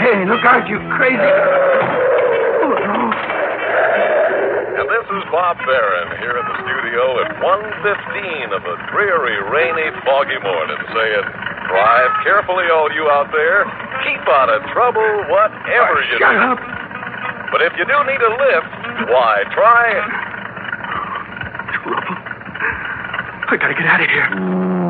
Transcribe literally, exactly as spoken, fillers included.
Hey, look out, you crazy... Oh, no. And this is Bob Barron here in the studio at one fifteen of a dreary, rainy, foggy morning saying, drive carefully, all you out there. Keep out of trouble, whatever Oh, you shut do. up. But if you do need a lift, why, try... Trouble. I gotta get out of here.